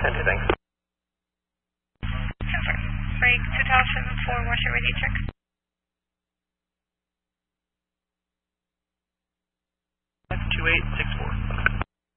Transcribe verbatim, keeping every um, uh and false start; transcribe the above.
ten two, thanks. ten four. Break two tower seven four, washer ready, check. two eight six